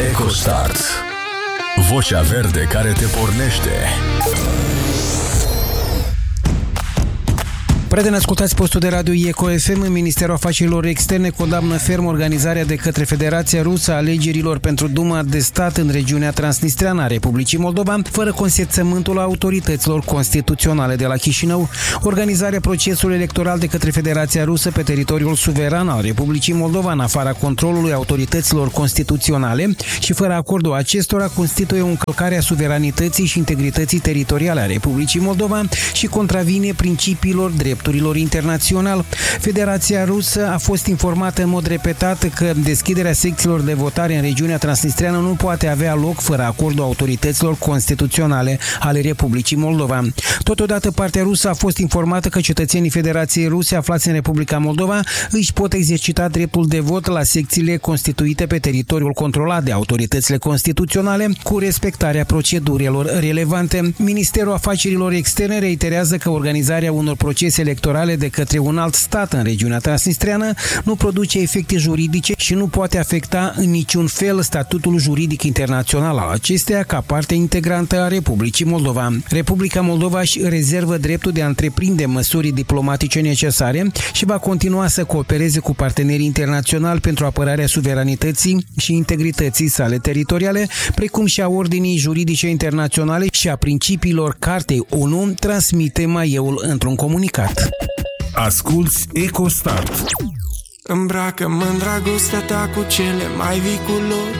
EcoStart. Vocea verde care te pornește. Prieteni, ascultați postul de radio Eco FM. Ministerul Afacerilor Externe condamnă ferm organizarea de către Federația Rusă a alegerilor pentru Duma de Stat în regiunea transnistreană a Republicii Moldova, fără consimțământul autorităților constituționale de la Chișinău. Organizarea procesului electoral de către Federația Rusă pe teritoriul suveran al Republicii Moldova, în afara controlului autorităților constituționale și fără acordul acestora, constituie o încălcare a suveranității și integrității teritoriale a Republicii Moldova și contravine principiilor drepturilor internațional. Federația Rusă a fost informată în mod repetat că deschiderea secțiilor de votare în regiunea transnistreană nu poate avea loc fără acordul autorităților constituționale ale Republicii Moldova. Totodată, partea rusă a fost informată că cetățenii Federației Ruse aflați în Republica Moldova își pot exercita dreptul de vot la secțiile constituite pe teritoriul controlat de autoritățile constituționale, cu respectarea procedurilor relevante. Ministerul Afacerilor Externe reiterează că organizarea unor procese electorale de către un alt stat în regiunea transnistreană nu produce efecte juridice și nu poate afecta în niciun fel statutul juridic internațional al acesteia ca parte integrantă a Republicii Moldova. Republica Moldova își rezervă dreptul de a întreprinde măsuri diplomatice necesare și va continua să coopereze cu partenerii internaționali pentru apărarea suveranității și integrității sale teritoriale, precum și a ordinii juridice internaționale și a principiilor Cartei ONU, transmite Maieul într-un comunicat. Asculți EcoStart. Îmbracă-mă în dragostea ta cu cele mai vii culori.